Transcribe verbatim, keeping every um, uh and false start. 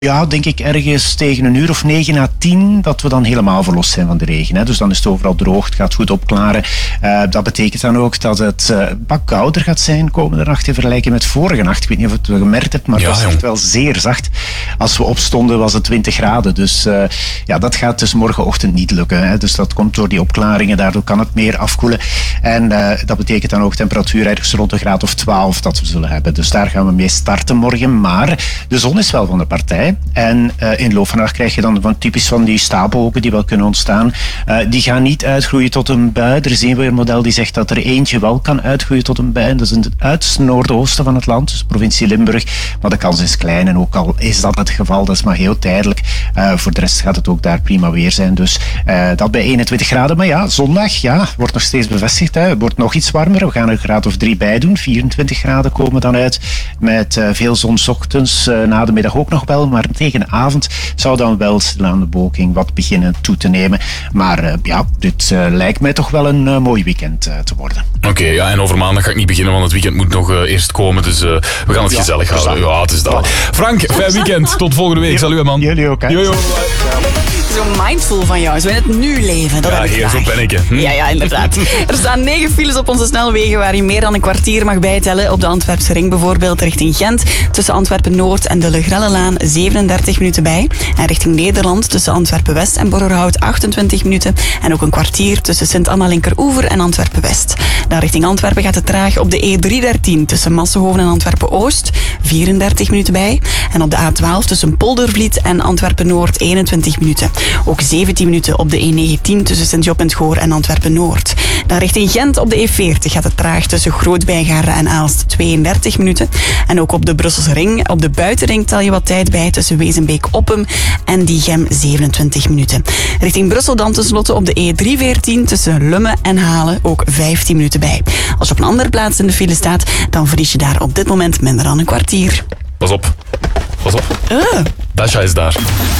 Ja, denk ik ergens tegen een uur of negen à tien dat we dan helemaal verlost zijn van de regen. Hè. Dus dan is het overal droog, het gaat goed opklaren. Uh, dat betekent dan ook dat het uh, wat kouder gaat zijn komende nacht in vergelijking met vorige nacht. Ik weet niet of je het gemerkt hebt, maar ja, het was jong. echt wel zeer zacht. Als we opstonden was het twintig graden. Dus uh, ja, dat gaat dus morgenochtend niet lukken. Hè. Dus dat komt door die opklaringen, daardoor kan het meer afkoelen. En uh, dat betekent dan ook temperatuur ergens rond een graad of twaalf dat we zullen hebben. Dus daar gaan we mee starten morgen. Maar de zon is wel van de partij. En uh, in de loop van de dag krijg je dan van typisch van die stapelwolken die wel kunnen ontstaan. Uh, die gaan niet uitgroeien tot een bui. Er is een weermodel die zegt dat er eentje wel kan uitgroeien tot een bui. Dat is in het uiterste noordoosten van het land, dus provincie Limburg. Maar de kans is klein en ook al is dat het geval, dat is maar heel tijdelijk. Uh, voor de rest gaat het ook daar prima weer zijn. Dus uh, dat bij eenentwintig graden. Maar ja, zondag ja, wordt nog steeds bevestigd. Hè. Het wordt nog iets warmer. We gaan er een graad of drie bij doen. vierentwintig graden komen dan uit. Met uh, veel zon 's ochtends. Uh, na de middag ook nog wel. Maar tegen de avond zou dan wel stilaan de bewolking wat beginnen toe te nemen. Maar uh, ja, dit uh, lijkt mij toch wel een uh, mooi weekend uh, te worden. Oké, okay, ja, en over maandag ga ik niet beginnen, want het weekend moet nog uh, eerst komen. Dus uh, we gaan het ja, gezellig houden. Ja, het is dat. Frank, fijn weekend. Tot volgende week. Salut, man. Jullie ook, hè. Yo, yo. Zo mindful van jou, zo in het nu leven. Dat ja, heb ik hier, zo ben ik. Hm? Ja, ja, inderdaad. Er staan negen files op onze snelwegen waar je meer dan een kwartier mag bijtellen. Op de Antwerpse ring bijvoorbeeld richting Gent. Tussen Antwerpen-Noord en de Le Grellelaan zevenendertig minuten bij. En richting Nederland tussen Antwerpen-West en Borgerhout achtentwintig minuten. En ook een kwartier tussen Sint-Anna-Linkeroever en Antwerpen-West. Dan richting Antwerpen gaat het traag op de E driehonderddertien tussen Massenhoven en Antwerpen-Oost. vierendertig minuten bij. En op de A twaalf tussen Poldervliet en Antwerpen-Noord eenentwintig minuten. Ook zeventien minuten op de E negentien tussen Sint-Job-en-het-Goor en Antwerpen-Noord. Dan richting Gent op de E veertig gaat het traag tussen Groot-Bijgaren en Aalst tweeëndertig minuten. En ook op de Brusselse ring, op de buitenring tel je wat tijd bij tussen Wezenbeek-Oppem en Diegem zevenentwintig minuten. Richting Brussel dan tenslotte op de E driehonderdveertien tussen Lummen en Halen ook vijftien minuten bij. Als je op een andere plaats in de file staat, dan verlies je daar op dit moment minder dan een kwartier. Pas op. Pas op. Uh. Dasha is daar.